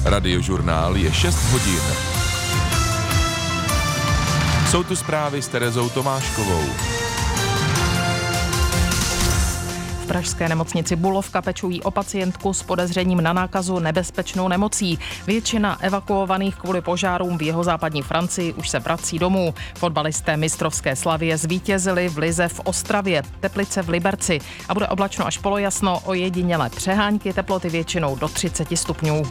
Radiožurnál je 6 hodin. Jsou tu zprávy s Terezou Tomáškovou. V pražské nemocnici Bulovka pečují o pacientku s podezřením na nákazu nebezpečnou nemocí. Většina evakuovaných kvůli požárům v jihozápadní Francii už se vrací domů. Fotbalisté mistrovské Slavie zvítězili v lize v Ostravě, Teplice v Liberci a bude oblačno až polojasno, ojedinělé přehánky, teploty většinou do 30 stupňů.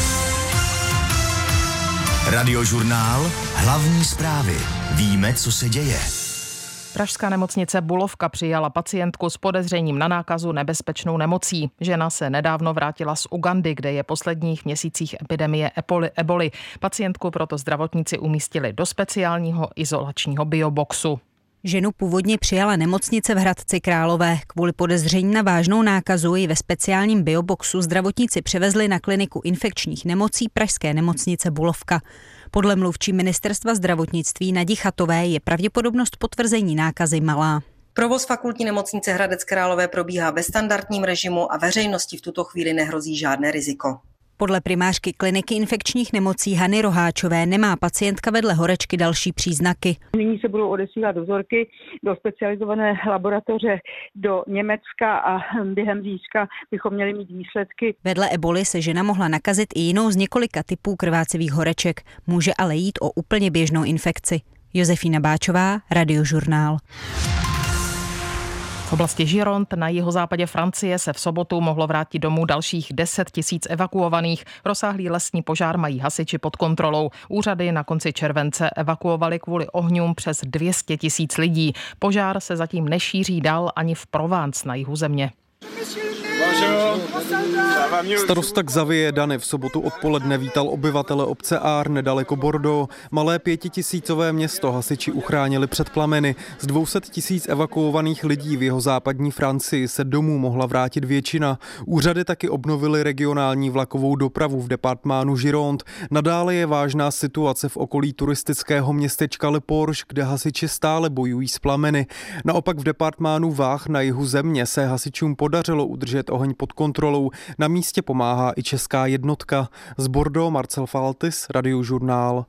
Radiožurnál, hlavní zprávy. Víme, co se děje. Pražská nemocnice Bulovka přijala pacientku s podezřením na nákazu nebezpečnou nemocí. Žena se nedávno vrátila z Ugandy, kde je posledních měsících epidemie eboli. Pacientku proto zdravotníci umístili do speciálního izolačního bioboxu. Ženu původně přijala nemocnice v Hradci Králové. Kvůli podezření na vážnou nákazu ji ve speciálním bioboxu zdravotníci převezli na kliniku infekčních nemocí pražské nemocnice Bulovka. Podle mluvčí ministerstva zdravotnictví Nadi Chatové je pravděpodobnost potvrzení nákazy malá. Provoz fakultní nemocnice Hradec Králové probíhá ve standardním režimu a veřejnosti v tuto chvíli nehrozí žádné riziko. Podle primářky kliniky infekčních nemocí Hany Roháčové nemá pacientka vedle horečky další příznaky. Nyní se budou odesílat dozorky do specializované laboratoře do Německa a během zítřka bychom měli mít výsledky. Vedle eboli se žena mohla nakazit i jinou z několika typů krvácivých horeček. Může ale jít o úplně běžnou infekci. Josefína Báčová, Radiožurnál. V oblasti Gironde na jihozápadě Francie se v sobotu mohlo vrátit domů dalších 10 000 evakuovaných. Rozsáhlý lesní požár mají hasiči pod kontrolou. Úřady na konci července evakuovali kvůli ohňům přes 200 000 lidí. Požár se zatím nešíří dál ani v Provence na jihu země. Starosta Xavier Dany v sobotu odpoledne vítal obyvatele obce Ár nedaleko Bordeaux. Malé 5000ové město hasiči uchránili před plameny. Z 200 000 evakuovaných lidí v jihozápadní Francii se domů mohla vrátit většina. Úřady taky obnovily regionální vlakovou dopravu v departmánu Gironde. Nadále je vážná situace v okolí turistického městečka Le Porge, kde hasiči stále bojují s plameny. Naopak v departmánu Vách na jihu země se hasičům podařilo udržet oheň pod kontrolou. Na místě pomáhá i česká jednotka. Z Bordeaux Marcel Faltis, Radiožurnál.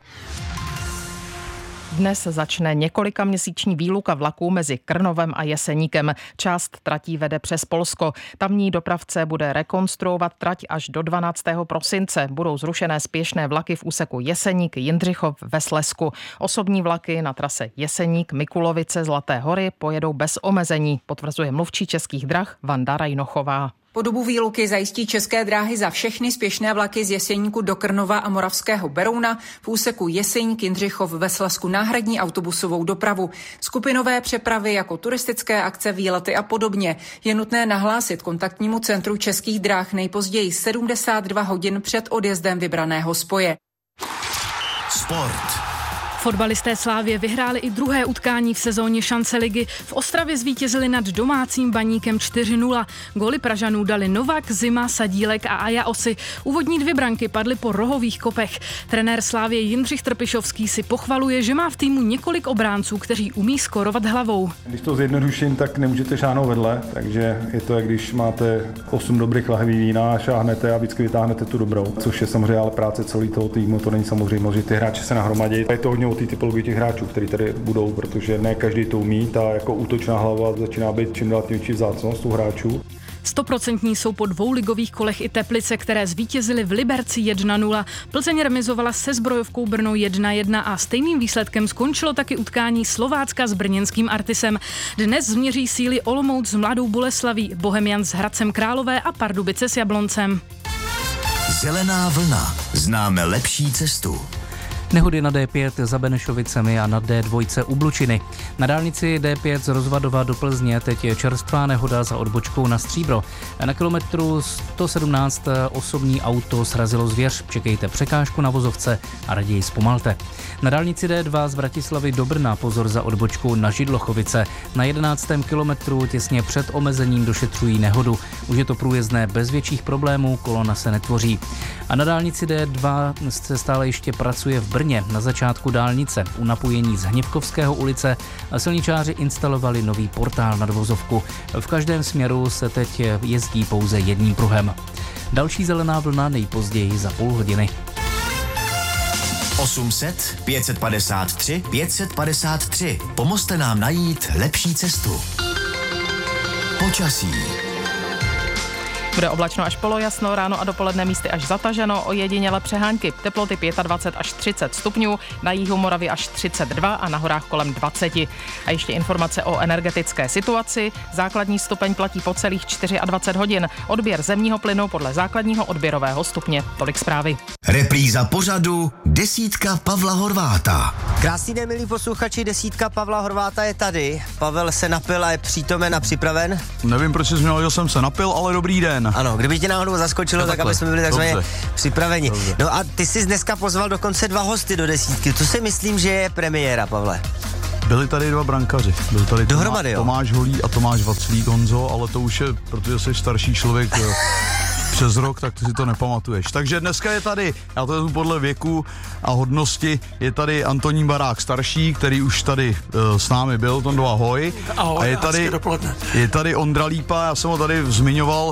Dnes začne několikaměsíční výluka vlaků mezi Krnovem a Jeseníkem. Část tratí vede přes Polsko. Tamní dopravce bude rekonstruovat trať až do 12. prosince. Budou zrušené spěšné vlaky v úseku Jeseník-Jindřichov ve Slezsku. Osobní vlaky na trase Jeseník-Mikulovice Zlaté hory pojedou bez omezení, potvrzuje mluvčí Českých drah Vanda Rajnochová. Po dobu výluky zajistí České dráhy za všechny spěšné vlaky z Jeseníku do Krnova a Moravského Berouna v úseku Jeseník-Jindřichov ve Slezsku náhradní autobusovou dopravu. Skupinové přepravy jako turistické akce, výlety a podobně je nutné nahlásit kontaktnímu centru Českých dráh nejpozději 72 hodin před odjezdem vybraného spoje. Sport. Fotbalisté Slávie vyhráli i druhé utkání v sezóně šance ligy. V Ostravě zvítězili nad domácím Baníkem 4-0. Góly Pražanů dali Novak, Zima, Sadílek a Aja Osy. Úvodní 2 branky padly po rohových kopech. Trenér Slávie Jindřich Trpišovský si pochvaluje, že má v týmu několik obránců, kteří umí skórovat hlavou. Když to zjednoduším, tak nemůžete šáhnout vedle, takže je to, jak když máte 8 dobrých lahví vína a šáhnete a vždycky vytáhnete tu dobrou, což je samozřejmě ale práce celý toho týmu, to není samozřejmě, že ty hráči se nahromadí. Je to hodně o té typologii těch hráčů, kteří tady budou, protože ne každý to umí, ta jako útočná hlava začíná být čím dál tím větší vzácnost u hráčů. 100% jsou po 2 ligových kolech i Teplice, které zvítězily v Liberci 1-0. Plzeň remizovala se Zbrojovkou Brno 1-1 a stejným výsledkem skončilo taky utkání Slovácka s brněnským Artisem. Dnes změří síly Olomouc s Mladou Boleslaví, Bohemians s Hradcem Králové a Pardubice s Jabloncem. Zelená vlna. Známe lepší cestu. Nehody na D5 za Benešovicemi a na D2 u Blučiny. Na dálnici D5 z Rozvadova do Plzně teď je čerstvá nehoda za odbočkou na Stříbro. Na kilometru 117 osobní auto srazilo zvěř. Čekejte překážku na vozovce a raději zpomalte. Na dálnici D2 z Bratislavy do Brna pozor za odbočkou na Židlochovice. Na 11. kilometru těsně před omezením došetřují nehodu. Už je to průjezdné bez větších problémů, kolona se netvoří. A na dálnici D2 se stále ještě pracuje v Brně. Na začátku dálnice u napojení z Hněvkovského ulice silničáři instalovali nový portál nad vozovku. V každém směru se teď jezdí pouze jedním pruhem. Další zelená vlna nejpozději za půl hodiny. 800 553 553. Pomozte nám najít lepší cestu. Počasí. Bude oblačno až polojasno, ráno a dopoledne místy až zataženo, ojediněle přehánky. Teploty 25 až 30 stupňů, na jihu Moravy až 32 a na horách kolem 20. A ještě informace o energetické situaci. Základní stupeň platí po celých 24 hodin. Odběr zemního plynu podle základního odběrového stupně. Tolik zprávy. Repríza pořadu Desítka Pavla Horváta. Krásný den, milí posluchači, Desítka Pavla Horváta je tady. Pavel se napil a je přítomen a připraven? Nevím, proč jsi změnil, že jsem se napil, ale dobrý den. Ano, kdyby tě náhodou zaskočilo, tak aby jsme byli takzvaně připraveni. Dobře. No a ty jsi dneska pozval dokonce 2 hosty do Desítky. To si myslím, že je premiéra, Pavle. Byli tady 2 brankaři. Byl tady dohromady, Tomáš Holý a Tomáš Vaclík, Honzo, ale to už je, protože jsi starší člověk přes rok, tak ty si to nepamatuješ. Takže dneska je tady, já to je podle věku a hodnosti, je tady Antonín Barák starší, který už tady s námi byl, Tondo, ahoj. Ahoj, a je tady Ondra Lípa, já jsem ho tady zmiňoval,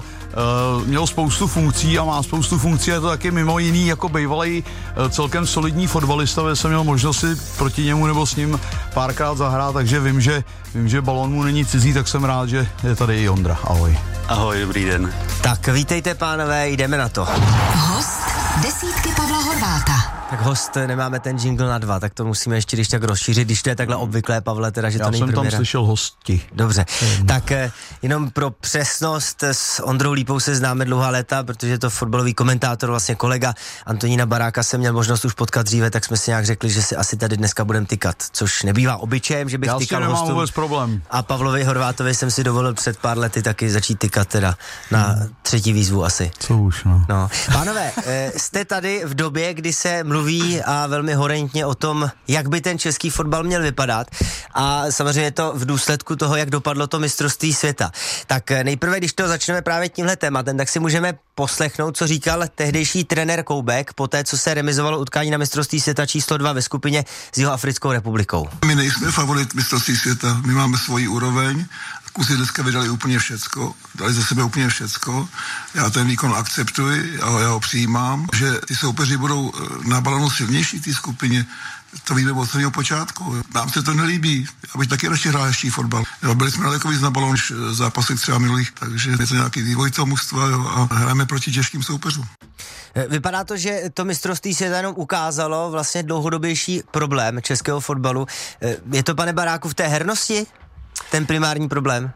měl spoustu funkcí a má spoustu funkcí, je to taky mimo jiný jako bývalý celkem solidní fotbalista, kde jsem měl možnost si proti němu nebo s ním párkrát zahrát, takže vím, že balón mu není cizí, tak jsem rád, že je tady i Ondra. Ahoj. Ahoj, dobrý den. Tak vítejte, pánové, jdeme na to. Host Desítky Pavla Horváta. Tak host, nemáme ten jingle na 2, tak to musíme ještě když tak rozšířit, když to je takhle obvyklé, Pavle, teda, že to není premiéra. Já jsem tam slyšel hosti. Dobře, tak jenom pro přesnost, s Ondrou Lípou se známe dlouhá léta, protože je to fotbalový komentátor, vlastně kolega Antonína Baráka jsem měl možnost už potkat dříve, tak jsme si nějak řekli, že si asi tady dneska budeme tykat, což nebývá obyčejem, že bych tykal hostům. Já nemám vůbec problém. A Pavlovi Horvátovi jsem si dovolil před pár lety taky začít tykat teda na 3. výzvu asi. Co už, no. Pánové, jste tady v době, kdy se mluví a velmi horentně o tom, jak by ten český fotbal měl vypadat a samozřejmě je to v důsledku toho, jak dopadlo to mistrovství světa. Tak nejprve, když to začneme právě tímhle tématem, tak si můžeme poslechnout, co říkal tehdejší trenér Koubek po té, co se remizovalo utkání na mistrovství světa číslo 2 ve skupině s Jihoafrickou republikou. My nejsme favorit mistrovství světa, my máme svoji úroveň. Kusy dneska vydali úplně všecko, dali ze sebe úplně všecko. Já ten výkon akceptuji a já ho přijímám, že ty soupeři budou na balonu silnější v té skupině. To víme od samého počátku. Nám se to nelíbí. Já bych taky radši hrál ještě fotbal. Byli jsme daleko víc na balonu než zápasech třeba minulých, takže je to nějaký vývoj toho mužstva a hrajeme proti těžkým soupeřům. Vypadá to, že to mistrovství světa jenom ukázalo vlastně dlouhodobější problém českého fotbalu. Je to, pane Baráku, v té hernosti ten primární problém?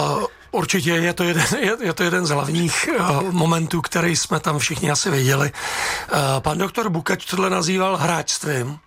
Určitě je to jeden z hlavních momentů, který jsme tam všichni asi viděli. Pan doktor Bukač tohle nazýval hráčstvím.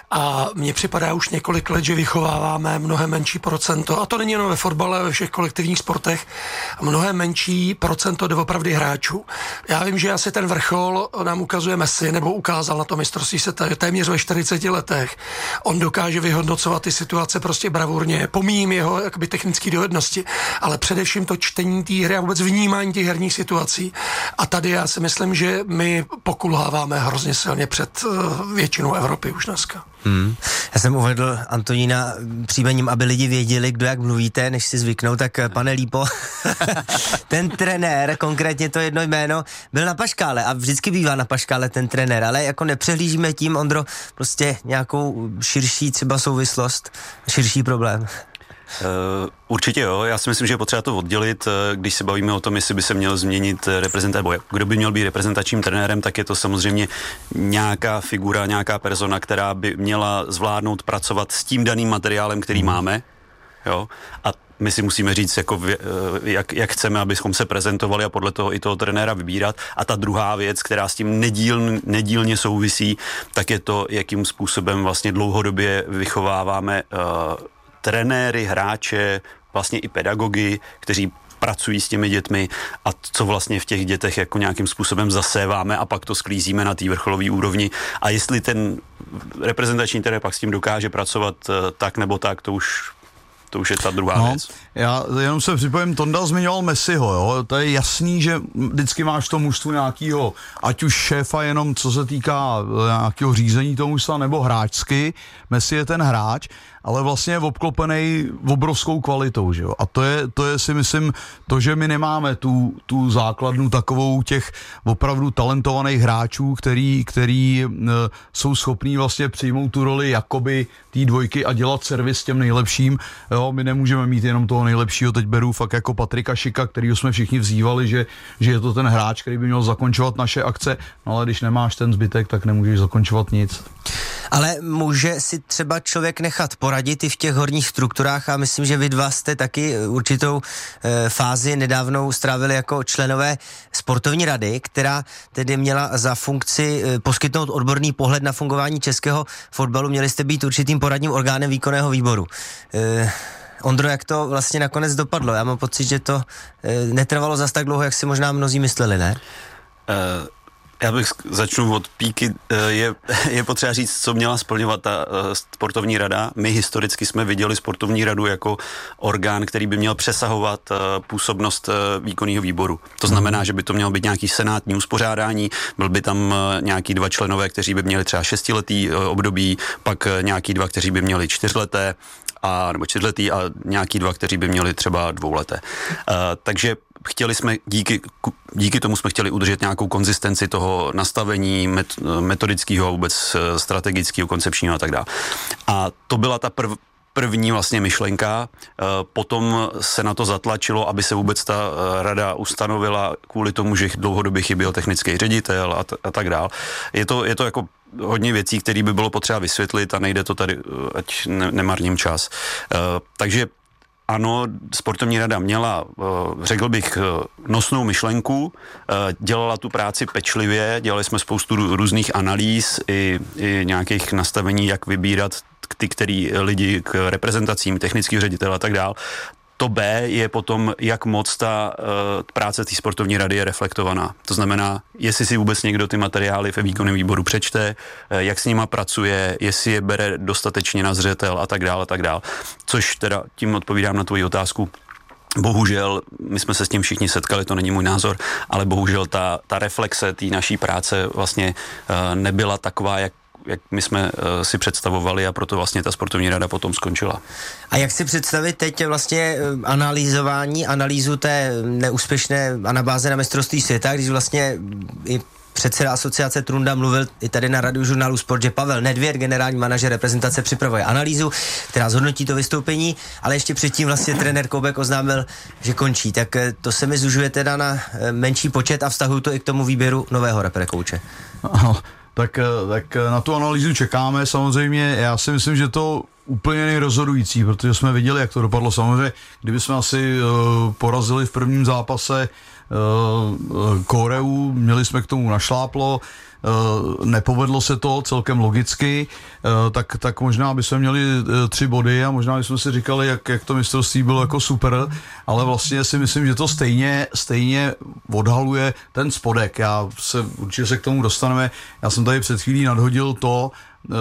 A mně připadá už několik let, že vychováváme mnohem menší procento, a to není jenom ve fotbale, ale ve všech kolektivních sportech, mnohem menší procento doopravdy hráčů. Já vím, že asi ten vrchol nám ukazuje Messi, nebo ukázal na to mistrovství světa téměř ve 40 letech. On dokáže vyhodnocovat ty situace prostě bravurně, pomíjím jeho jakoby technické dovednosti, ale především to čtení té hry a vůbec vnímání těch herních situací. A tady já si myslím, že my pokulháváme hrozně silně před většinou Evropy už dneska. Já jsem uvedl Antonína příjmením, aby lidi věděli, kdo jak mluvíte, než si zvyknou, tak pane Lípo, ten trenér, konkrétně to jedno jméno, byl na paškále a vždycky bývá na paškále ten trenér, ale jako nepřehlížíme tím, Ondro, prostě nějakou širší třeba souvislost, širší problém. Určitě jo, já si myslím, že je potřeba to oddělit, když se bavíme o tom, jestli by se měl změnit kdo by měl být reprezentačním trenérem, tak je to samozřejmě nějaká figura, nějaká persona, která by měla zvládnout pracovat s tím daným materiálem, který máme, jo, a my si musíme říct, jako jak chceme, abychom se prezentovali a podle toho i toho trenéra vybírat. A ta druhá věc, která s tím nedílně souvisí, tak je to, jakým způsobem vlastně dlouhodobě vychováváme trenéry, hráče, vlastně i pedagogy, kteří pracují s těmi dětmi a co vlastně v těch dětech jako nějakým způsobem zaséváme a pak to sklízíme na té vrcholové úrovni. A jestli ten reprezentační trenér pak s tím dokáže pracovat tak nebo tak, to už to už je ta druhá věc. Já jenom se připojím, Tonda zmiňoval Messiho, jo? To je jasný, že vždycky máš v tom mužstvu nějakýho, ať už šéfa jenom co se týká nějakého řízení toho mužstva, nebo hráčsky. Messi je ten hráč, ale vlastně je obklopený obrovskou kvalitou, že jo? A to je si myslím to, že my nemáme tu základnu takovou těch opravdu talentovaných hráčů, který jsou schopní vlastně přijmout tu roli jakoby té dvojky a dělat servis těm nejlepším. Jo, my nemůžeme mít jenom toho nejlepšího, teď beru fakt jako Patrika Šika, kterýho jsme všichni vzývali, že je to ten hráč, který by měl zakončovat naše akce, no ale když nemáš ten zbytek, tak nemůžeš zakončovat nic. Ale může si třeba člověk nechat poradit i v těch horních strukturách a myslím, že vy dva jste taky určitou fázi nedávnou strávili jako členové sportovní rady, která tedy měla za funkci poskytnout odborný pohled na fungování českého fotbalu. Měli jste být určitým poradním orgánem výkonného výboru. Ondro, jak to vlastně nakonec dopadlo? Já mám pocit, že to netrvalo zas tak dlouho, jak si možná mnozí mysleli, ne? Já bych začnu od píky. Je potřeba říct, co měla splňovat ta sportovní rada. My historicky jsme viděli sportovní radu jako orgán, který by měl přesahovat působnost výkonného výboru. To znamená, že by to mělo být nějaký senátní uspořádání, byl by tam nějaký 2 členové, kteří by měli třeba 6letý období, pak nějaký 2, kteří by měli 4leté, nebo 4letý a nějaký 2, kteří by měli třeba 2leté. Takže chtěli jsme, díky tomu jsme chtěli udržet nějakou konzistenci toho nastavení metodického a vůbec strategického, koncepčního a tak dále. A to byla ta první vlastně myšlenka, potom se na to zatlačilo, aby se vůbec ta rada ustanovila kvůli tomu, že dlouhodobě chyběl technický ředitel a tak dále. Je to jako hodně věcí, které by bylo potřeba vysvětlit a nejde to tady, ať nemarním čas. Takže ano, sportovní rada měla, řekl bych, nosnou myšlenku, dělala tu práci pečlivě, dělali jsme spoustu různých analýz i nějakých nastavení, jak vybírat ty, který lidi k reprezentacím, technických ředitele a tak dál. To B je potom, jak moc ta práce té sportovní rady je reflektovaná. To znamená, jestli si vůbec někdo ty materiály ve výkonném výboru přečte, jak s nima pracuje, jestli je bere dostatečně na zřetel a tak dále, a tak dále. Což teda tím odpovídám na tvoji otázku. Bohužel, my jsme se s tím všichni setkali, to není můj názor, ale bohužel ta reflexe té naší práce vlastně nebyla taková, jak my jsme si představovali a proto vlastně ta sportovní rada potom skončila. A jak si představit teď vlastně analýzu té neúspěšné anabáze na mistrovství světa, když vlastně i předseda asociace Trunda mluvil i tady na Radiožurnálu Sport, že Pavel Nedvěd, generální manažer reprezentace, připravuje analýzu, která zhodnotí to vystoupení, ale ještě předtím vlastně trenér Koubek oznámil, že končí. Tak to se mi zužuje teda na menší počet a vztahuju to i k tomu výběru nového reperekouče. Tak na tu analýzu čekáme samozřejmě. Já si myslím, že to úplně nejrozhodující, protože jsme viděli, jak to dopadlo. Samozřejmě, kdyby jsme asi porazili v prvním zápase Koreu, měli jsme k tomu našláplo, nepovedlo se to celkem logicky, tak možná bychom měli 3 body a možná bychom si říkali, jak to mistrovství bylo jako super, ale vlastně si myslím, že to stejně odhaluje ten spodek. Určitě se k tomu dostaneme. Já jsem tady před chvílí nadhodil to,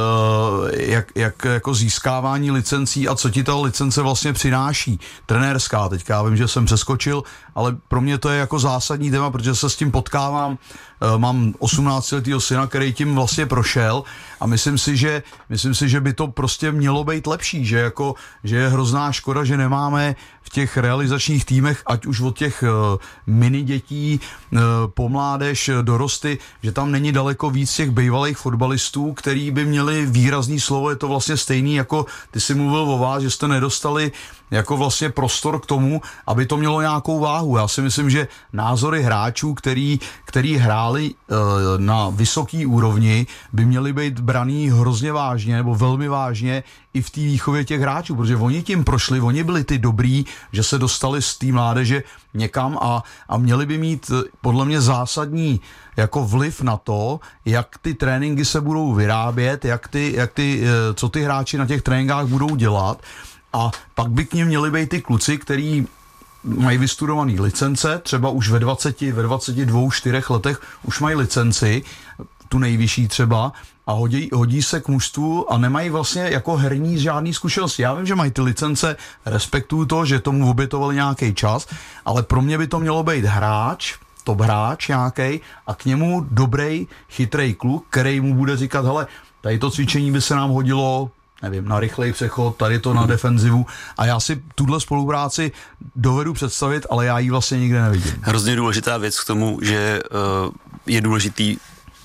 jak jako získávání licencí a co ti ta licence vlastně přináší. Trenérská, teďka já vím, že jsem přeskočil, ale pro mě to je jako zásadní téma, protože se s tím potkávám. Mám 18letýho syna, který tím vlastně prošel a myslím si, že by to prostě mělo být lepší, že je hrozná škoda, že nemáme v těch realizačních týmech, ať už od těch mini dětí po mládež, dorosty, že tam není daleko víc těch bývalých fotbalistů, který by měli výrazný slovo. Je to vlastně stejný, jako ty jsi mluvil o vás, že jste nedostali jako vlastně prostor k tomu, aby to mělo nějakou váhu. Já si myslím, že názory hráčů, který hráli na vysoký úrovni, by měly být braný hrozně vážně nebo velmi vážně i v té výchově těch hráčů, protože oni tím prošli, oni byli ty dobrý, že se dostali z té mládeže někam a měli by mít podle mě zásadní jako vliv na to, jak ty tréninky se budou vyrábět, co ty hráči na těch tréninkách budou dělat. A pak by k nim měli být ty kluci, který mají vystudovaný licence, třeba už ve 22, 4 letech už mají licenci, tu nejvyšší třeba, a hodí se k mužstvu a nemají vlastně jako herní žádný zkušenosti. Já vím, že mají ty licence, respektuju to, že tomu obětovali nějaký čas, ale pro mě by to mělo být top hráč nějaký a k němu dobrý, chytrý kluk, který mu bude říkat, hele, tady to cvičení by se nám hodilo, nevím, na rychlej přechod, tady to na defenzivu a já si tuhle spolupráci dovedu představit, ale já ji vlastně nikde nevidím. Hrozně důležitá věc k tomu, že je důležitý,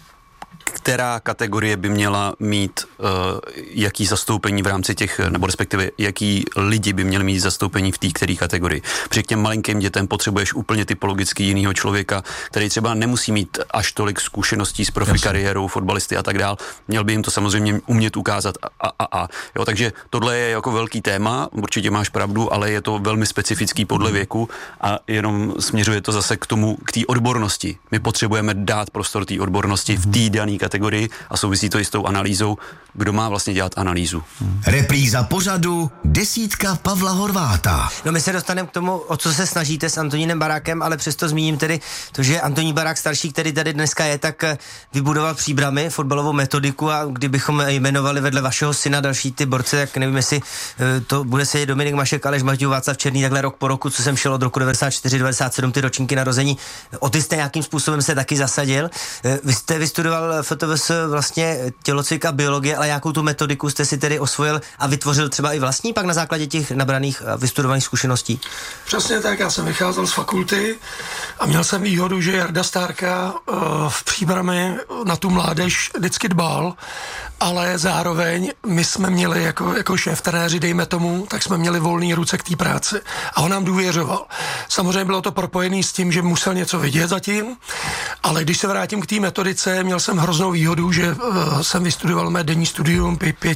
která kategorie by měla mít jaký zastoupení v rámci těch, nebo respektive jaký lidi by měli mít zastoupení v té které kategorii. Protože k těm malinkým dětem potřebuješ úplně typologicky jinýho člověka, který třeba nemusí mít až tolik zkušeností s profi kariérou, fotbalisty a tak dál. Měl by jim to samozřejmě umět ukázat Jo, takže tohle je jako velký téma, určitě máš pravdu, ale je to velmi specifický podle věku a jenom směřuje to zase k tomu, k té odbornosti. My potřebujeme dát prostor té odbornosti v té dané kategorii a souvisí to i s tou analýzou, kdo má vlastně dělat analýzu. Repríza pořadu Desítka Pavla Horváta. No my se dostaneme k tomu, o co se snažíte s Antonínem Barákem, ale přesto zmíním tedy to, že Antonín Barák starší, který tady dneska je, tak vybudoval Příbrami, fotbalovou metodiku a kdybychom jmenovali vedle vašeho syna další ty borce, tak nevím, jestli to bude sedět Dominik Mašek, Aleš Matěj, Václav Černý, takhle rok po roku, co jsem šel od roku 94, 97, ty ročníky narození. O ty jste nějakým způsobem se taky zasadil. Vy jste vystudoval FTVS vlastně tělocvik a biologie, ale jakou tu metodiku jste si tedy osvojil a vytvořil třeba i vlastní pak na základě těch nabraných a vystudovaných zkušeností? Přesně tak, já jsem vycházel z fakulty a měl jsem výhodu, že Jarda Stárka v Příbrami na tu mládež vždycky dbal, ale zároveň my jsme měli jako šéf trenéři, dejme tomu, tak jsme měli volný ruce k té práci a on nám důvěřoval. Samozřejmě bylo to propojené s tím, že musel něco vidět zatím, ale když se vrátím k té metodice, měl jsem hroznou výhodu, že jsem vystudoval mé denní studium,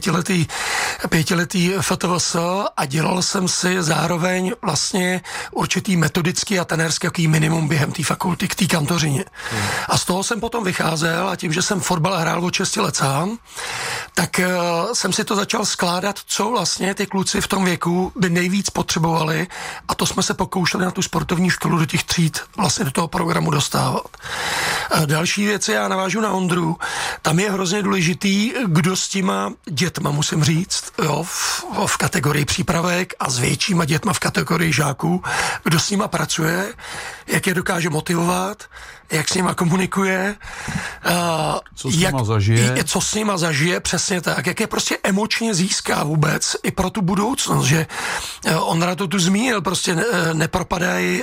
pětiletý FTVS a dělal jsem si zároveň vlastně určitý metodický a trenérský minimum během té fakulty k té kantořině. A z toho jsem potom vycházel a tím, že jsem fotbal hrál od 6 let sám, tak jsem si to začal skládat, co vlastně ty kluci v tom věku by nejvíc potřebovali a to jsme se pokoušeli na tu sportovní školu do těch tříd vlastně do toho programu dostávat. Další věc, já navážu na Ondru, tam je hrozně důležitý, kdo s těma dětma, musím říct, jo, v kategorii přípravek a s většíma dětma v kategorii žáků, kdo s nima pracuje, jak je dokáže motivovat, jak s nima komunikuje, co s nima zažije, přesně tak, jak je prostě emočně získá vůbec i pro tu budoucnost, že Ondra to tu zmínil, prostě nepropadají,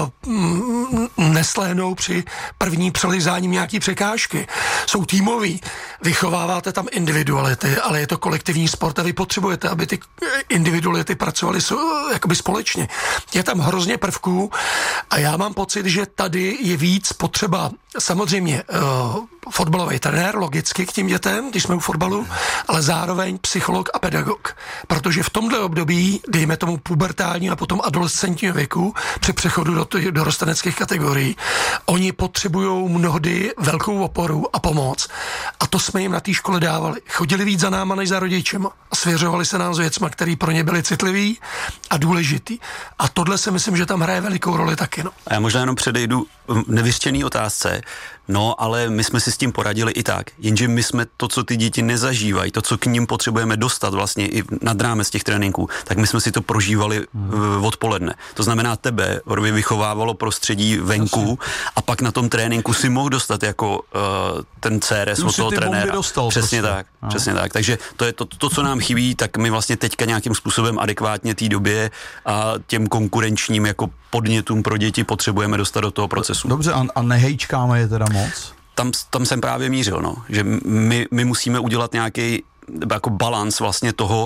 neslehnou při první přelizáním nějaký překážky, jsou týmoví, vychováváte tam individuality, ale je to kolektivní sport a vy potřebujete, aby ty individuality pracovaly jakoby společně. Je tam hrozně prvků a já mám pocit, že tady je víc potřeba samozřejmě fotbalový trenér, logicky k těm dětem, když jsme u fotbalu, ale zároveň psycholog a pedagog. Protože v tomhle období, dejme tomu pubertální a potom adolescentního věku, při přechodu do dorosteneckých kategorií, oni potřebují mnohdy velkou oporu a pomoc. A to jsme jim na té škole dávali. Chodili víc za náma než za rodičema a svěřovali se nám s věcma, které pro ně byly citlivý a důležitý. A tohle si myslím, že tam hraje velikou roli taky. No. A já možná jenom předejdu nevyřčený otázce. No, ale my jsme si s tím poradili i tak. Jenže my jsme to, co ty děti nezažívají, to, co k nim potřebujeme dostat vlastně i nad rámec těch tréninků, tak my jsme si to prožívali odpoledne. To znamená, tebe vychovávalo prostředí venku a pak na tom tréninku si mohl dostat jako ten CRS od toho trenéra. Přesně prostě. Tak, no. Přesně tak. Takže to je to, co nám chybí, tak my vlastně teďka nějakým způsobem adekvátně té době a těm konkurenčním jako podnětům pro děti potřebujeme dostat do toho procesu. Dobře, a nehejčkáme je teda moc? Tam jsem právě mířil, no. Že my musíme udělat nějaký jako balans vlastně toho,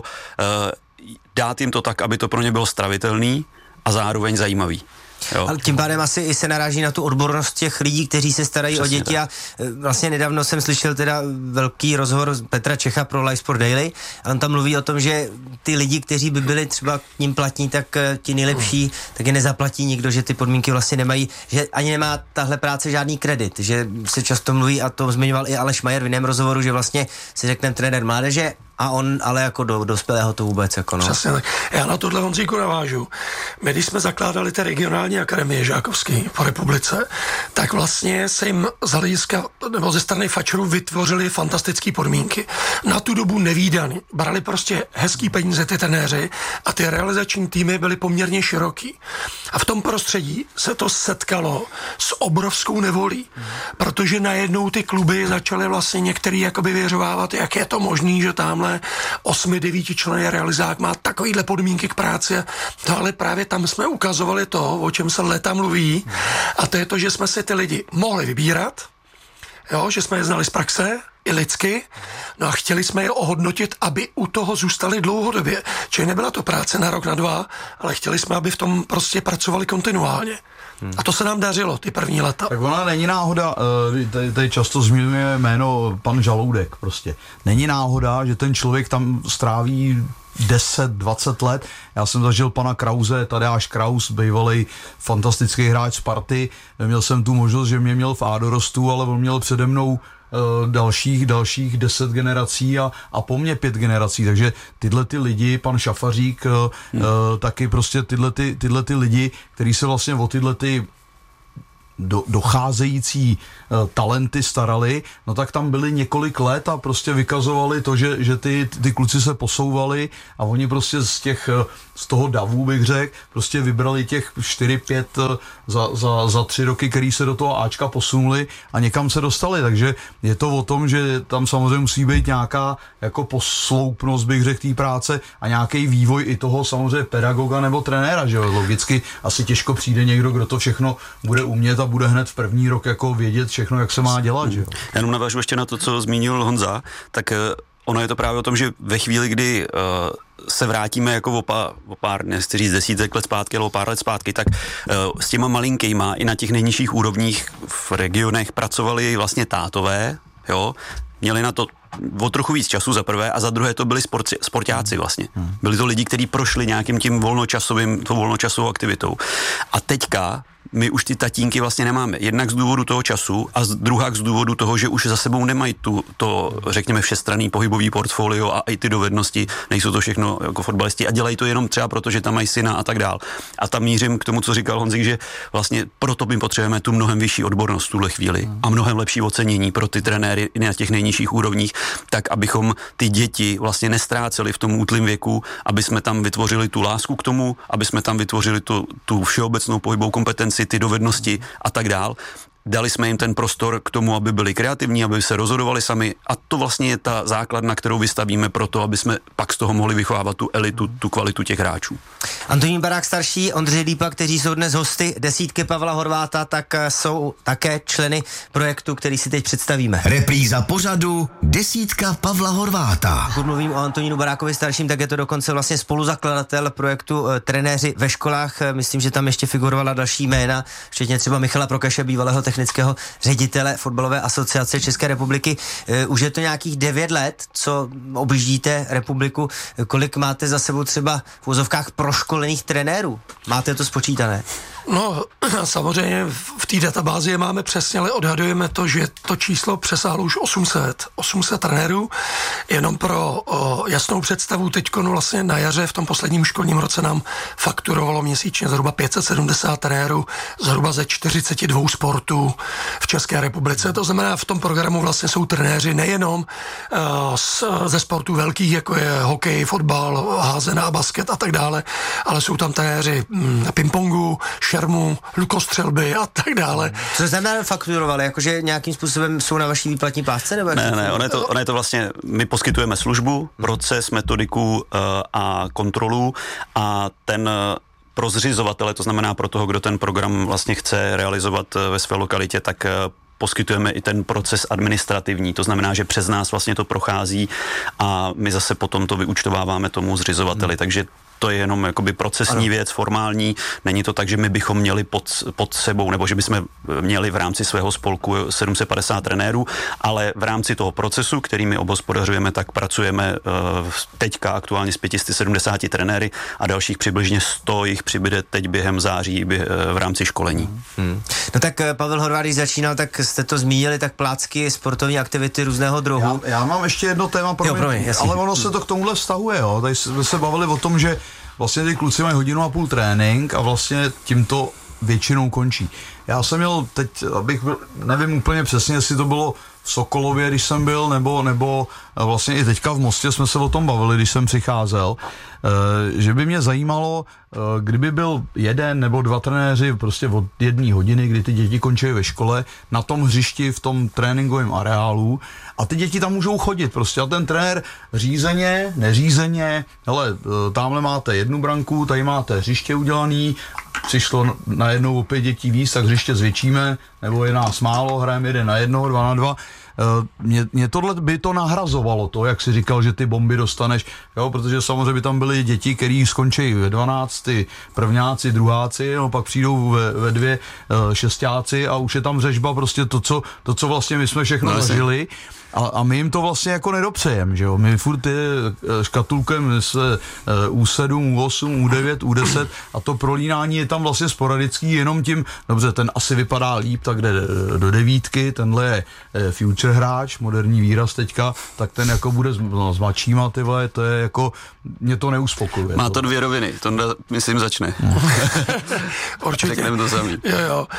dát jim to tak, aby to pro ně bylo stravitelný a zároveň zajímavý. Jo. Ale tím pádem asi i se naráží na tu odbornost těch lidí, kteří se starají přesně o děti tak. A vlastně nedávno jsem slyšel teda velký rozhovor Petra Čecha pro Live Sport Daily a on tam mluví o tom, že ty lidi, kteří by byli třeba k ním platní, tak ti nejlepší, tak je nezaplatí nikdo, že ty podmínky vlastně nemají, že ani nemá tahle práce žádný kredit, že se často mluví a to zmiňoval i Aleš Majer v jiném rozhovoru, že vlastně si řekne trenér mládeže, A on ale jako do dospělého to vůbec jako no. Přesně tak. Já na tohle, Honzíku, navážu. My, když jsme zakládali ty regionální akademie žákovský po republice, tak vlastně se jim z hlediska nebo ze strany fačerů vytvořili fantastické podmínky. Na tu dobu nevídaný. Brali prostě hezký peníze ty trenéři a ty realizační týmy byly poměrně široký. A v tom prostředí se to setkalo s obrovskou nevolí, protože najednou ty kluby začaly vlastně některý jakoby věřovávat, jak je to možný, že tamhle 8-9 členný realizák má takovýhle podmínky k práci. No ale právě tam jsme ukazovali to, o čem se léta mluví, a to je to, že jsme si ty lidi mohli vybírat, jo, že jsme je znali z praxe, i lidsky, no a chtěli jsme je ohodnotit, aby u toho zůstali dlouhodobě. Čili nebyla to práce na rok, na 2, ale chtěli jsme, aby v tom prostě pracovali kontinuálně. A to se nám dařilo, ty první léta. Tak ona není náhoda, tady často zmiňuje jméno pan Žaloudek prostě. Není náhoda, že ten člověk tam stráví 10-20 let. Já jsem zažil pana Krause, Tadeáš Kraus, bývalý fantastický hráč Sparty. Měl jsem tu možnost, že mě měl v A dorostu, ale on měl přede mnou dalších 10 generací a po mně 5 generací, takže tyhle ty lidi, pan Šafařík, taky prostě tyhle ty lidi, kteří se vlastně o tyhle ty docházející talenty starali, no tak tam byli několik let a prostě vykazovali to, že ty kluci se posouvali a oni prostě z toho davu, bych řekl, prostě vybrali těch 4-5 za 3 roky, který se do toho Ačka posunuli a někam se dostali, takže je to o tom, že tam samozřejmě musí být nějaká jako posloupnost, bych řekl, té práce a nějaký vývoj i toho samozřejmě pedagoga nebo trenéra, že jo, logicky asi těžko přijde někdo, kdo to všechno bude umět a bude hned v první rok jako vědět všechno, jak se má dělat, že jo. Jenom navážu ještě na to, co zmínil Honza, tak ono je to právě o tom, že ve chvíli, kdy se vrátíme jako o pár, nechci říct 10 let zpátky, ale o pár let zpátky, tak s těma malinkejma i na těch nejnižších úrovních v regionech pracovali vlastně tátové, jo, měli na to o trochu víc času za prvé a za druhé to byli sportáci vlastně. Byli to lidi, kteří prošli nějakým tím volnočasovou aktivitou. A teďka my už ty tatínky vlastně nemáme. Jednak z důvodu toho času a druhá z důvodu toho, že už za sebou nemají to řekněme všestranný pohybový portfolio a i ty dovednosti, nejsou to všechno jako fotbalisti a dělají to jenom třeba proto, že tam mají syna a tak dál. A tam mířím k tomu, co říkal Honzik, že vlastně proto my potřebujeme tu mnohem vyšší odbornost v tuhle chvíli a mnohem lepší ocenění pro ty trenéry i na těch nejnižších úrovních, tak abychom ty děti vlastně nestráceli v tom útlém věku, aby jsme tam vytvořili tu lásku k tomu, aby jsme tam vytvořili tu všeobecnou pohybovou kompetenci, ty dovednosti a tak dál. Dali jsme jim ten prostor k tomu, aby byli kreativní, aby se rozhodovali sami a to vlastně je ta základna, kterou vystavíme pro to, aby jsme pak z toho mohli vychovávat tu elitu, tu kvalitu těch hráčů. Antonín Barák starší, Ondřej Lípa, kteří jsou dnes hosty desítky Pavla Horváta, tak jsou také členy projektu, který si teď představíme. Repríza pořadu desítka Pavla Horváta. Pokud mluvím o Antonínu Barákovi starším, tak je to dokonce vlastně spoluzakladatel projektu Trenéři ve školách. Myslím, že tam ještě figurovala další jména, včetně třeba Michala Prokaše, bývalého technického ředitele Fotbalové asociace České republiky. Už je to nějakých 9 let, co objíždíte republiku. Kolik máte za sebou třeba v úzovkách proškolených trenérů? Máte to spočítané? No, samozřejmě v té databázi je máme přesně, ale odhadujeme to, že to číslo přesáhlo už 800 trenérů. Jenom pro jasnou představu, teďko vlastně na jaře v tom posledním školním roce nám fakturovalo měsíčně zhruba 570 trenérů, zhruba ze 42 sportů v České republice. To znamená, v tom programu vlastně jsou trenéři nejenom ze sportů velkých, jako je hokej, fotbal, házená, basket a tak dále, ale jsou tam trenéři na pingpongu, šermu, lukostřelby a tak dále. Co znamená fakturovali? Jakože nějakým způsobem jsou na vaší výplatní plátce? Nebo ne, ono je to vlastně, my poskytujeme službu, proces, metodiku a kontrolu a ten pro zřizovatele, to znamená pro toho, kdo ten program vlastně chce realizovat ve své lokalitě, tak poskytujeme i ten proces administrativní, to znamená, že přes nás vlastně to prochází a my zase potom to vyúčtováváme tomu zřizovateli, takže to je jenom jakoby procesní věc, formální. Není to tak, že my bychom měli pod sebou, nebo že bychom měli v rámci svého spolku 750 trenérů, ale v rámci toho procesu, který my obhospodařujeme, tak pracujeme teďka aktuálně s 570 trenéry a dalších přibližně 100 jich přibyde teď během září v rámci školení. No tak Pavel Horváth, když začínal, tak jste to zmínili, tak plácky, sportovní aktivity různého druhu. Já mám ještě jedno téma, ale ono se to k tomuhle vztahuje, jo. Tady jsme se bavili o tom, že vlastně ty kluci mají 1,5 hodiny trénink a vlastně tím to většinou končí. Já jsem měl teď, nevím úplně přesně, jestli to bylo v Sokolově, když jsem byl, nebo vlastně i teďka v Mostě jsme se o tom bavili, když jsem přicházel, že by mě zajímalo, kdyby byl 1 nebo 2 trenéři prostě od 1 hodiny, kdy ty děti končí ve škole, na tom hřišti, v tom tréninkovém areálu a ty děti tam můžou chodit prostě a ten trenér řízeně, neřízeně, hele, tamhle máte 1 branku, tady máte hřiště udělaný, přišlo najednou opět dětí víc, tak hřiště zvětšíme, nebo je nás málo, hrajeme 1 na 1, 2 na 2. Mě tohle by to nahrazovalo to, jak si říkal, že ty bomby dostaneš, jo, protože samozřejmě by tam byly děti, který skončí ve 12, prvňáci, druháci, no pak přijdou ve 2 šestáci a už je tam řežba prostě to, co vlastně my jsme všechno zažili. A my jim to vlastně jako nedopřejeme, že jo, my furt škatulkujeme se U7, U8, U9, U10 a to prolínání je tam vlastně sporadický, jenom tím, dobře, ten asi vypadá líp, tak jde do 9, tenhle je future hráč, moderní výraz teďka, tak ten jako bude s mladšíma, ty vole, to je jako, mě to neuspokojuje. Má to 2 roviny, to myslím začne. Určitě. Řekneme to samý. Jo.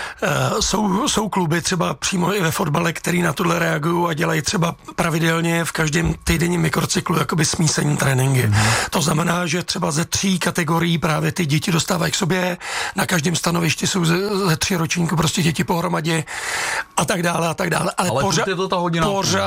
Jsou kluby třeba přímo i ve fotbale, který na tohle reagují a dělají třeba pravidelně v každém týdenním mikrocyklu jakoby smísení tréninky. To znamená, že třeba ze 3 kategorií právě ty děti dostávají k sobě, na každém stanovišti jsou ze 3 ročníku prostě děti pohromadě a tak dále. Ale pořád je to ta hodina.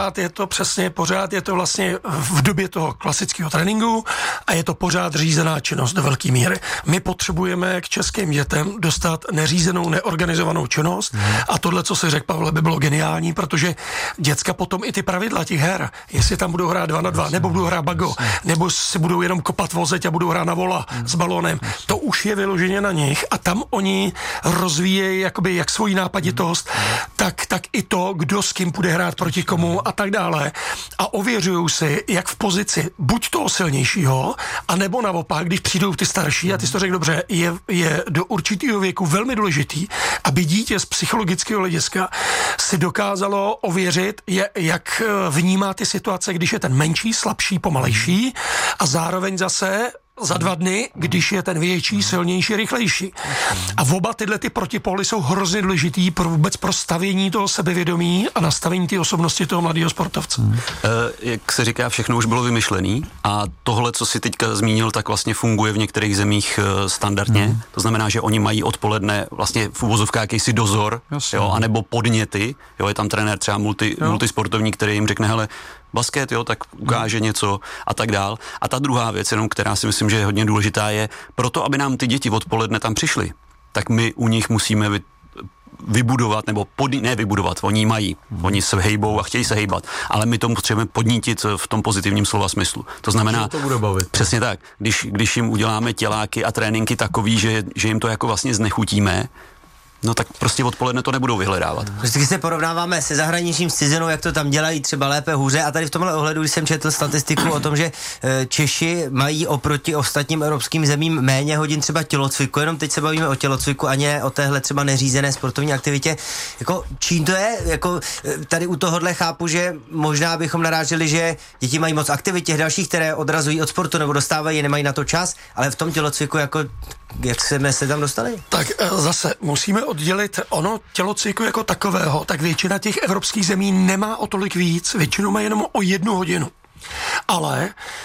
Pořád je to vlastně v době toho klasického tréninku a je to pořád řízená činnost do velké míry. My potřebujeme k českým dětem dostat neřízenou, neorganizovanou činnost a tohle, co si řekl, Pavle, by bylo geniální, protože děcka potom i ty pravidla těch her, jestli tam budou hrát 2 na 2, nebo budou hrát bago, nebo si budou jenom kopat vozeť a budou hrát na vola s balónem, to už je vyloženě na nich a tam oni rozvíjejí jakoby jak svoji nápaditost, tak i to, kdo s kým bude hrát proti komu a tak dále. A ověřují si, jak v pozici buď toho silnějšího, anebo naopak, když přijdou ty starší, a ty jsi to řekl dobře, je do určitého věku velmi důležitý, aby dítě z psychologického hlediska si dokázalo ověřit, jak vnímá ty situace, když je ten menší, slabší, pomalejší a zároveň zase za 2 dny, když je ten větší, silnější, rychlejší. A oba tyhle ty protipóly jsou hrozně důležitý pro stavění toho sebevědomí a nastavení té osobnosti toho mladého sportovce. Jak se říká, všechno už bylo vymyšlený a tohle, co si teďka zmínil, tak vlastně funguje v některých zemích standardně. To znamená, že oni mají odpoledne vlastně v uvozovkách jakýsi dozor, jo, anebo podněty. Jo, je tam trenér třeba multisportovní, který jim řekne, hele, basket, jo, tak ukáže něco a tak dál. A ta druhá věc, jenom která si myslím, že je hodně důležitá, je proto, aby nám ty děti odpoledne tam přišly, tak my u nich musíme vybudovat, nebo vybudovat, oni se hejbou a chtějí se hejbat, ale my to potřebujeme podnítit v tom pozitivním slova smyslu. To znamená, to bude bavit. Přesně tak, když jim uděláme těláky a tréninky takový, že jim to jako vlastně znechutíme, no tak prostě odpoledne to nebudou vyhledávat. Když se porovnáváme se zahraničím, s cizinou, jak to tam dělají, třeba lépe, hůře. A tady v tomhle ohledu, když jsem četl statistiku o tom, že Češi mají oproti ostatním evropským zemím méně hodin třeba tělocviku, jenom teď se bavíme o tělocviku a ne o téhle třeba neřízené sportovní aktivitě. Jako čím to je? Jako tady u tohohle chápu, že možná bychom naráželi, že děti mají moc aktivit těch dalších, které odrazují od sportu nebo dostávají, nemají na to čas, ale v tom tělocviku jako jak jsme se tam dostali? Tak zase musíme oddělit ono tělocviku jako takového, tak většina těch evropských zemí nemá o tolik víc, většinou má jenom o 1 hodinu. Ale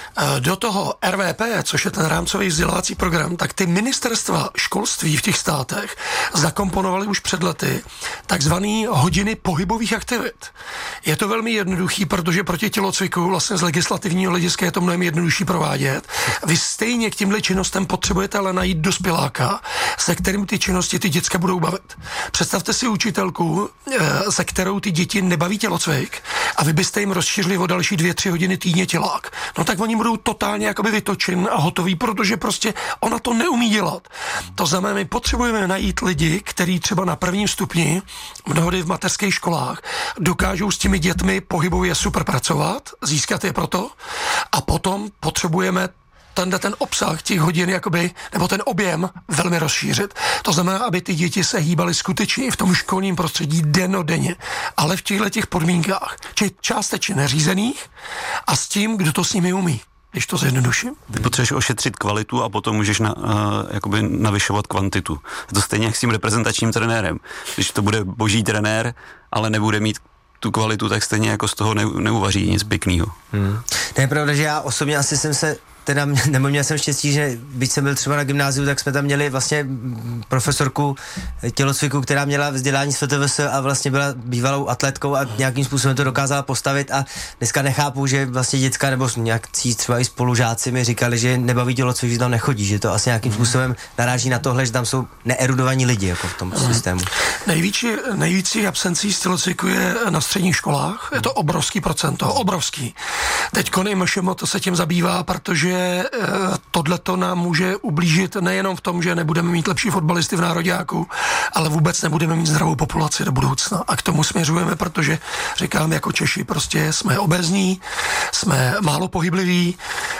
do toho RVP, což je ten rámcový vzdělávací program, tak ty ministerstva školství v těch státech zakomponovaly už před lety takzvaný hodiny pohybových aktivit. Je to velmi jednoduchý, protože proti tělocviku vlastně z legislativního hlediska je to mnohem jednodušší provádět. Vy stejně k těmhle činnostem potřebujete ale najít dospěláka, se kterým ty činnosti ty děcka budou bavit. Představte si učitelku, se kterou ty děti nebaví tělocvik a vy byste jim rozšířili o další 2-3 hodiny týdně těla. školák, no tak oni budou totálně jakoby vytočen a hotový, protože prostě ona to neumí dělat. To znamená, my potřebujeme najít lidi, kteří třeba na prvním stupni, mnohdy v mateřských školách, dokážou s těmi dětmi pohybově super pracovat, získat je proto, a potom potřebujeme ten obsah těch hodin, jakoby, nebo ten objem velmi rozšířit. To znamená, aby ty děti se hýbaly skutečně v tom školním prostředí dennodenně, ale v těchto podmínkách, či částečně neřízených a s tím, kdo to s nimi umí. Když to zjednoduším. Ty potřebuješ ošetřit kvalitu a potom můžeš jakoby navyšovat kvantitu. Je to stejně jak s tím reprezentačním trenérem. Když to bude boží trenér, ale nebude mít tu kvalitu, tak stejně jako z toho neuvaří nic pěknýho. To je pravda, že já osobně asi jsem se nebo měl jsem štěstí, že byť jsem byl třeba na gymnáziu, tak jsme tam měli vlastně profesorku tělocviku, která měla vzdělání z FTVS a vlastně byla bývalou atletkou a nějakým způsobem to dokázala postavit a dneska nechápu, že vlastně děcka nebo nějakcí třeba i spolužáci mi říkali, že nebaví tělocvik, že tam nechodí, že to asi nějakým způsobem naráží na tohle, že tam jsou neerudovaní lidi jako v tom systému. Nejvíc absencí z tělocviku je na středních školách, je to obrovský procento, obrovský. Teďko nejmšemo to se tím zabývá, protože tohleto nám může ublížit nejenom v tom, že nebudeme mít lepší fotbalisty v nároďáku, ale vůbec nebudeme mít zdravou populaci do budoucna. A k tomu směřujeme, protože říkám, jako Češi prostě jsme obézní, jsme málo pohybliví,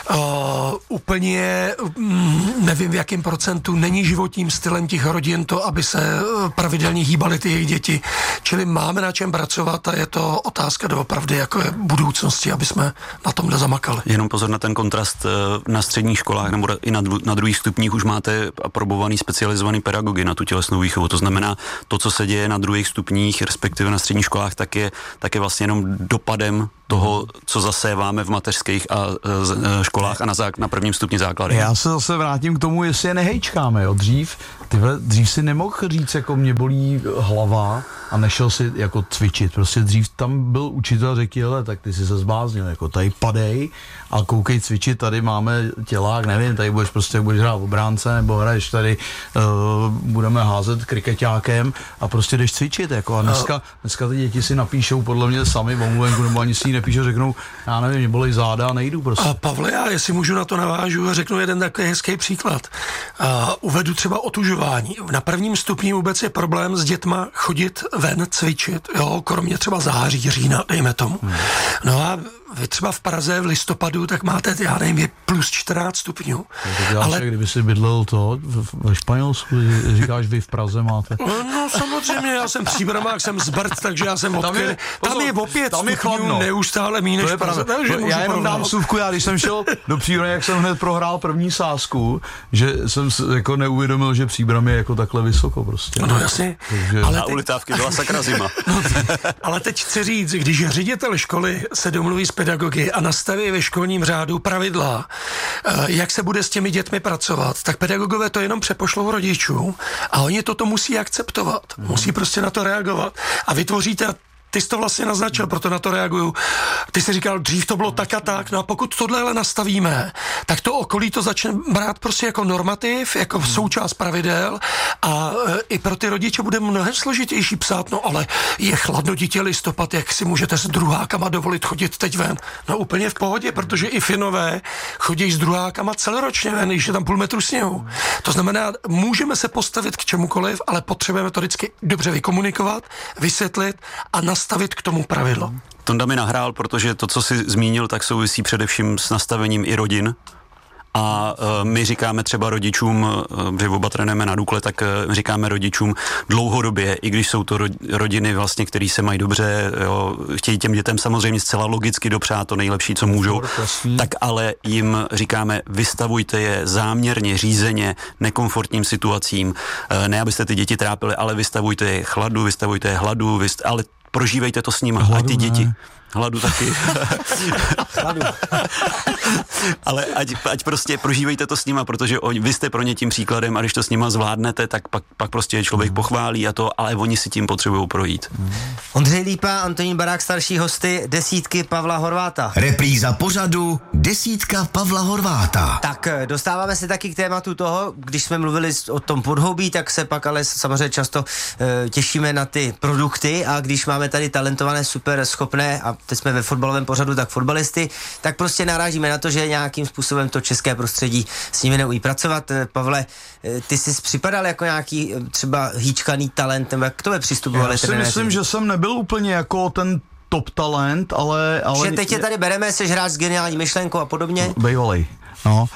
úplně nevím v jakém procentu není životním stylem těch rodin to, aby se pravidelně hýbaly ty jejich děti. Čili máme na čem pracovat a je to otázka doopravdy jako je budoucnosti, aby jsme na tomhle zamakali. Jenom pozor na ten kontrast. Na středních školách nebo i na druhých stupních už máte aprobovaný specializovaný pedagogy na tu tělesnou výchovu. To znamená, to, co se děje na druhých stupních, respektive na středních školách, tak je vlastně jenom dopadem toho, co zaséváme v mateřských a školách a na prvním stupni základu. Já se zase vrátím k tomu, jestli je nehejčkáme. Jo. Dřív si nemohl říct, jako mě bolí hlava a nešel si jako cvičit. Prostě dřív tam byl učitel a řekl, hele, tak ty si se zbláznil, jako tady padej a koukej cvičit, tady máme tělák, nevím, tady budeš hrát obránce, nebo hraješ tady, budeme házet krikeťákem a prostě jdeš cvičit, jako a dneska ty děti si napíšou podle mě sami v omluvenku, nebo ani si ji nepíšou, řeknou, já nevím, mě bolej záda a nejdu prostě. A Pavle, já jestli můžu na to navážu a řeknu jeden takový hezký příklad. Uvedu třeba otužování. Na prvním stupni vůbec je problém s dětma chodit ven, cvičit, jo, kromě třeba září, října, dejme tomu. No a vy třeba v Praze v listopadu, tak máte, já nevím, je plus 14 stupňů. Ale kdyby si bydlel ve Španělsku, říkáš, vy v Praze máte. No samozřejmě, já jsem Příbramák, jsem z Brd, takže já jsem odkryl. Tam je opět stupňů neustále míň než v Praze. Já jenom dám vsuvku, já když jsem šel do Příbramy, jak jsem hned prohrál první sázku, že jsem jako neuvědomil, že Příbram je jako takhle vysoko prostě. No jasně. Takže... Ale u Litávky byla sakra zima. Ale teď chci říct, když ředitel školy se domluví s pedagogy a nastaví ve školním řádu pravidla, jak se bude s těmi dětmi pracovat, tak pedagogové to jenom přepošlou rodičům a oni toto musí akceptovat. Musí prostě na to reagovat. A vytvoříte, ty jsi to vlastně naznačil, proto na to reaguju. Ty jsi říkal, dřív to bylo tak a tak, no a pokud tohle nastavíme, tak to okolí to začne brát prostě jako normativ, jako součást pravidel a i pro ty rodiče bude mnohem složitější psát, no ale je chladno, dítě, listopad, jak si můžete s druhákama dovolit chodit teď ven? No úplně v pohodě, protože i Finové chodí s druhákama celoročně ven, když je tam půl metru sněhu. To znamená, můžeme se postavit k čemukoliv, ale potřebujeme to vždycky dobře vykomunikovat, vysvětlit a nastavit k tomu pravidlo. Tonda mi nahrál, protože to, co jsi zmínil, tak souvisí především s nastavením i rodin. A my říkáme třeba rodičům, že oba trénujeme na Dukle, tak říkáme rodičům dlouhodobě, i když jsou to rodiny vlastně, které se mají dobře, jo, chtějí těm dětem samozřejmě zcela logicky dopřát to nejlepší, co můžou, tak ale jim říkáme, vystavujte je záměrně, řízeně, nekomfortním situacím, ne abyste ty děti trápili, ale vystavujte je chladu, vystavujte je hladu, ale prožívejte to s nimi, ať ty děti... Hladu taky. Hladu. Ale ať prostě prožívejte to s nima, protože vy jste pro ně tím příkladem a když to s nima zvládnete, tak pak prostě člověk pochválí a to, ale oni si tím potřebují projít. Ondřej Lípa, Antonín Barák, starší hosty, desítky Pavla Horváta. Repríza pořadu Desítka Pavla Horváta. Tak dostáváme se taky k tématu toho, když jsme mluvili o tom podhoubí, tak se pak ale samozřejmě často těšíme na ty produkty a když máme tady talentované, super schopné a teď jsme ve fotbalovém pořadu, tak fotbalisty, tak prostě narážíme na to, že nějakým způsobem to české prostředí s nimi neumí pracovat. Pavle, ty jsi připadal jako nějaký třeba hýčkaný talent, nebo jak k tobě přistupovali? Já si myslím, že jsem nebyl úplně jako ten top talent, ale... Že teď tě tady bereme, jsi hráč s geniální myšlenkou a podobně? Bejvalej. No,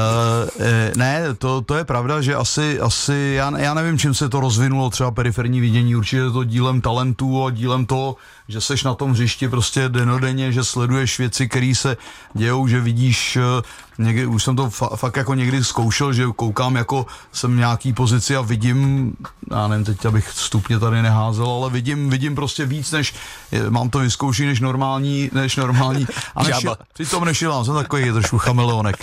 ne, to je pravda, že asi já nevím, čím se to rozvinulo, třeba periferní vidění, určitě je to dílem talentu a dílem toho, že seš na tom hřišti prostě denodenně, že sleduješ věci, které se dějou, že vidíš, někdy, už jsem to fakt jako někdy zkoušel, že koukám jako jsem v nějaký pozici a vidím, já nevím, teď abych stupně tady neházel, ale vidím prostě víc, než mám to vyzkoušet než normální a přitom nešilám, jsem takový trošku chameleonek.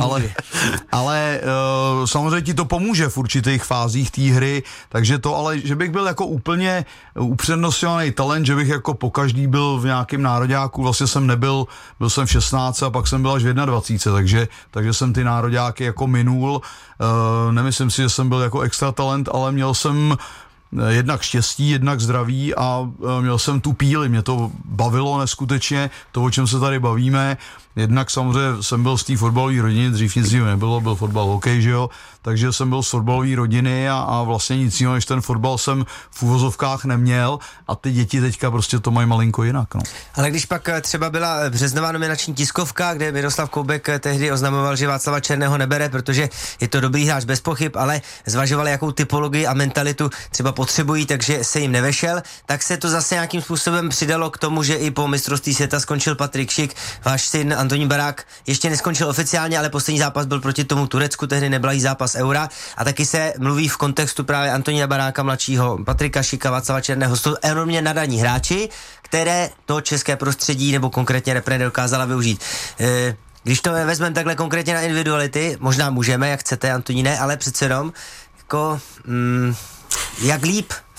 Ale samozřejmě ti to pomůže v určitých fázích té hry, takže to, ale že bych byl jako úplně upřednostňovaný talent, že bych jako pokaždý byl v nějakém nároďáku, vlastně jsem nebyl, byl jsem v 16 a pak jsem byl až v 21, takže jsem ty nároďáky jako minul. Nemyslím si, že jsem byl jako extra talent, ale měl jsem jednak štěstí, jednak zdraví a měl jsem tu píli, mě to bavilo neskutečně, to, o čem se tady bavíme. Jednak samozřejmě jsem byl z té fotbalové rodiny, dřív nic nebylo, byl fotbal, hokej, že jo, takže jsem byl z fotbalové rodiny a vlastně nic jiného než ten fotbal jsem v uvozovkách neměl a ty děti teďka prostě to mají malinko jinak. No. Ale když pak třeba byla březnová nominační tiskovka, kde Miroslav Koubek tehdy oznamoval, že Václava Černého nebere, protože je to dobrý hráč bez pochyb, ale zvažovali, jakou typologii a mentalitu třeba potřebují, takže se jim nevešel, tak se to zase nějakým způsobem přidalo k tomu, že i po mistrovství světa skončil Patrik Šik, váš syn Antonín Barák ještě neskončil oficiálně, ale poslední zápas byl proti tomu Turecku, tehdy neblahý zápas Eura a taky se mluví v kontextu právě Antonína Baráka mladšího, Patrika Šika, Václava Černého, jsou enormně nadaní hráči, které to české prostředí nebo konkrétně repre dokázala využít. Když to vezmeme takhle konkrétně na individuality, možná můžeme, jak chcete, Antoníne, ale přece jenom, jako, jak líp